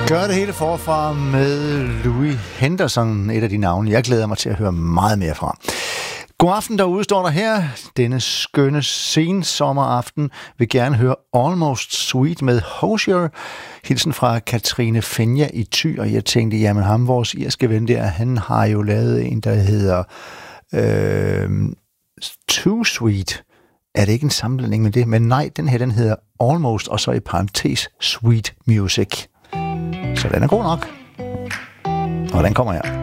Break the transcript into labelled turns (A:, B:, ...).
A: Gør det hele forfra med Louis Henderson, et af de navne, jeg glæder mig til at høre meget mere fra. God aften derude, står der her. Denne skønne sensommeraften vil gerne høre Almost Sweet med Hosier. Hilsen fra Katrine Fenja i Thy, og jeg tænkte, jamen ham, vores irske ven der, han har jo lavet en, der hedder Too Sweet. Er det ikke en sammenligning med det? Men nej, den her, den hedder Almost, og så i parentes Sweet Music. Så den er god nok. Og den kommer her.